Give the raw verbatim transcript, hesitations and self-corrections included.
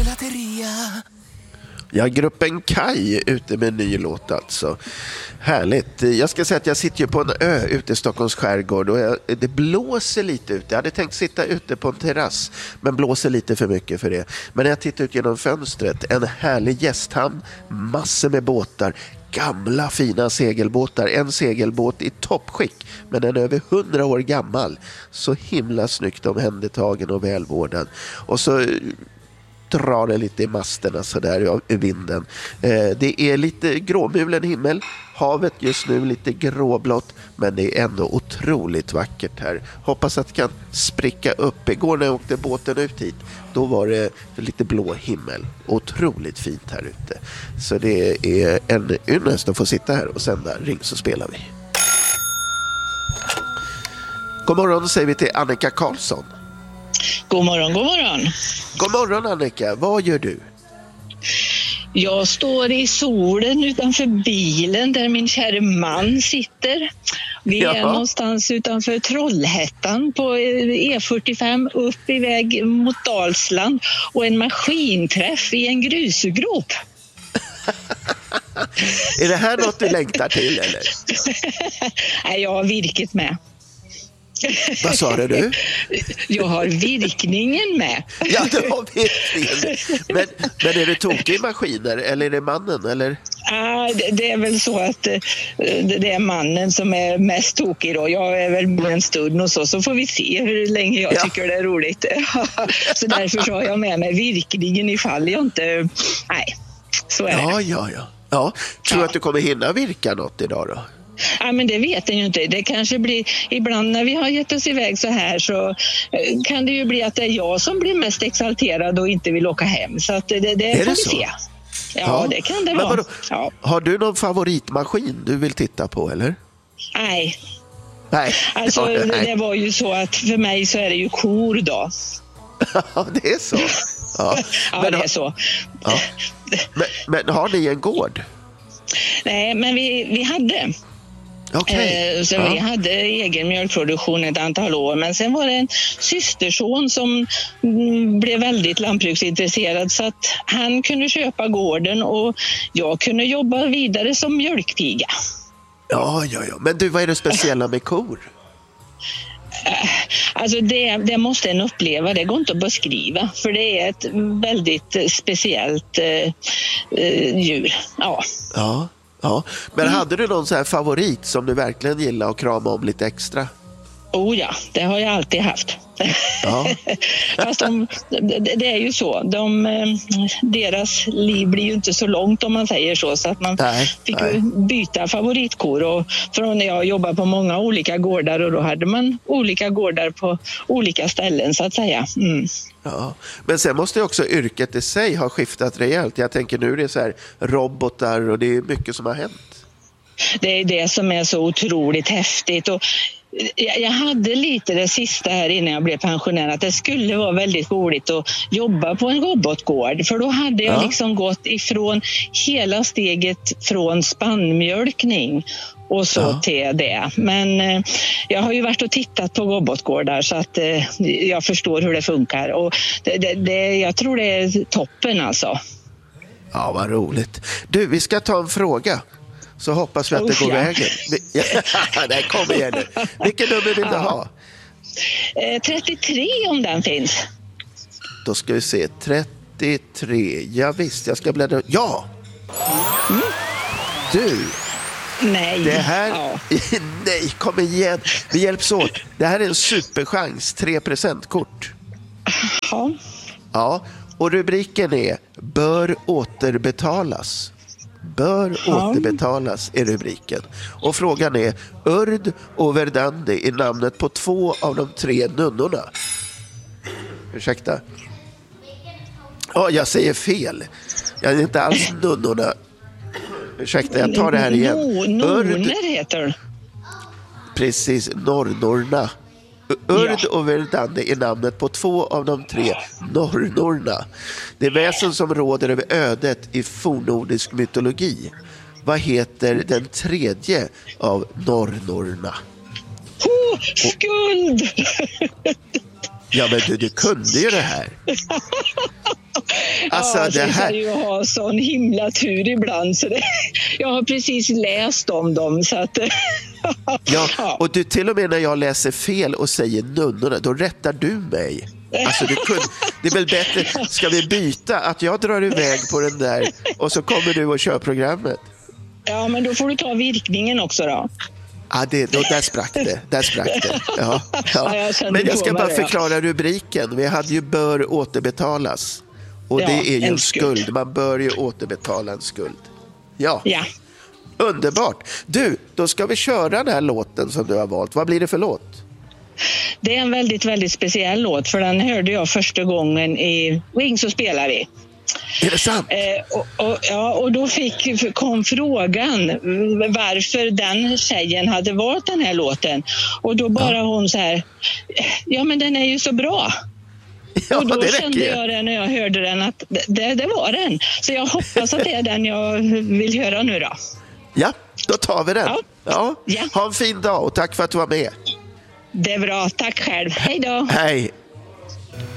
gelateria. Ja, gruppen Kaj ute med en ny låt alltså. Härligt. Jag ska säga att jag sitter ju på en ö ute i Stockholms skärgård och jag, det blåser lite ute. Jag hade tänkt sitta ute på en terrass, men blåser lite för mycket för det. Men när jag tittar ut genom fönstret, en härlig gästhamn, massor med båtar, gamla fina segelbåtar. En segelbåt i toppskick, men den är över hundra år gammal. Så himla snyggt omhändertagen och välvårdad. Och så drar det lite i masterna så där i vinden. Eh, det är lite gråmulen himmel. Havet just nu lite gråblått, men det är ändå otroligt vackert här. Hoppas att det kan spricka upp. Igår när jag åkte båten ut hit, då var det lite blå himmel. Otroligt fint här ute. Så det är en ynnest att få sitta här och sända Ring så spelar vi. God morgon säger vi till Annika Karlsson. God morgon, god morgon. God morgon Annika, vad gör du? Jag står i solen utanför bilen där min kära man sitter. Vi är Jaha. någonstans utanför Trollhättan på E fyrtiofem upp i väg mot Dalsland och en maskinträff i en grusgrop. Är det här något du längtar till eller? Nej, jag har virket med. Vad sa du? Jag har virkningen med. Ja, du har virkningen. Men, men är det tokig maskiner eller är det mannen? Eller? Ah, det, det är väl så att eh, det är mannen som är mest tokig då. Jag är väl med en stund och så, så får vi se hur länge jag Ja. tycker det är roligt. Så därför så har jag med mig virkningen ifall jag inte... Nej, så är det. Ja, ja, ja. ja. Tror du Ja. att du kommer hinna virka något idag då? Ja, men det vet jag ju inte. Det kanske blir, ibland när vi har gett oss iväg så här så eh, kan det ju bli att det är jag som blir mest exalterad och inte vill åka hem. Så att det, det, det får det vi så? se. Ja, det kan det Men vara. vadå? Ja. Har du någon favoritmaskin du vill titta på eller? Nej, Nej. alltså Ja, det, nej. det var ju så att för mig så är det ju kor då. Ja, det är så. Ja. Ja, Men, det har- är så. ja. men, men har ni en gård? Nej, men vi, vi hade... Okej. Eh, Så Ja. vi hade egen mjölkproduktion ett antal år, men sen var det en systerson som mm, blev väldigt lantbruksintresserad så att han kunde köpa gården och jag kunde jobba vidare som mjölkpiga. Ja, ja, ja. Men du, vad är det speciella med kor? Alltså det, det måste en uppleva, det går inte att beskriva för det är ett väldigt eh, speciellt eh, eh, djur. Ja. Ja, ja. Men hade du någon så här favorit som du verkligen gillar att krama om lite extra? Oh ja, det har jag alltid haft. Ja. Fast de, det, det är ju så. De, eh, deras liv blir ju inte så långt om man säger så. Så att man Nej, fick nej. ju byta favoritkor. Och från när jag jobbade på många olika gårdar och då hade man olika gårdar på olika ställen så att säga. Mm. Ja. Men sen måste ju också yrket i sig ha skiftat rejält. Jag tänker nu är det så här robotar och det är mycket som har hänt. Det är det som är så otroligt häftigt. Och jag jag hade lite det sista här innan jag blev pensionär att det skulle vara väldigt roligt att jobba på en robotgård. För då hade jag Ja. liksom gått ifrån hela steget från spannmjölkning och så Ja. till det. Men eh, jag har ju varit och tittat på robotgårdar så att eh, jag förstår hur det funkar. Och det, det, det, jag tror det är toppen alltså. Ja, vad roligt. Du, vi ska ta en fråga. Så hoppas vi att det Usch, går ja. vägen. Vi- Nej, kom igen nu. Vilken nummer vill du ha? Eh, trettiotre om den finns. Då ska vi se. trettiotre. Ja visst, jag ska bläddra. Ja! Du, Nej. det här... Ja. Nej, kom igen. Vi hjälps åt. Det här är en superchans. tre procent-kort. Ja. Ja, och rubriken är Bör återbetalas. Bör Ja. återbetalas är rubriken. Och frågan är Urd och Verdandi är namnet på två av de tre nunnorna. Ursäkta. Ja, jag säger fel. Jag är inte alls nunnorna. Ursäkta, jag tar det här igen. No, Urd, Nonor heter det. precis, norrnorna. Urd Ja. och Verdandi är namnet på två av de tre norrnorna. Det är väsen som råder över ödet i fornnordisk mytologi. Vad heter den tredje av norrnorna? Oh, skuld! Ja, men du, du kunde ju det här. Alltså, ja, det här... Jag har sån himla tur ibland. Så det... Jag har precis läst om dem. Så att... ja, och du, till och med när jag läser fel och säger nunnorna, då rättar du mig. Alltså, du kunde... Det är väl bättre, ska vi byta att jag drar iväg på den där och så kommer du och kör programmet. Ja, men då får du ta virkningen också då. Ja, det, då, där sprack det. Där sprack det. Ja, ja. Ja, jag men jag ska bara det, förklara ja. rubriken. Vi hade ju bör återbetalas. Och ja, det är ju en skuld. skuld. Man bör ju återbetala en skuld. Ja. ja. Underbart. Du, då ska vi köra den här låten som du har valt. Vad blir det för låt? Det är en väldigt, väldigt speciell låt. För den hörde jag första gången i Ring så spelar vi. Är det sant? Eh, och, och, ja, och då fick, kom frågan varför den tjejen hade valt den här låten. Och då bara ja. hon så här, ja men den är ju så bra. Ja, och då det kände räcker. jag det när jag hörde den att det, det var den. Så jag hoppas att det är den jag vill höra nu då. Ja, då tar vi den. Ja. Ja. Ja. Ha en fin dag och tack för att du var med. Det är bra, tack själv. Hej då. Hej.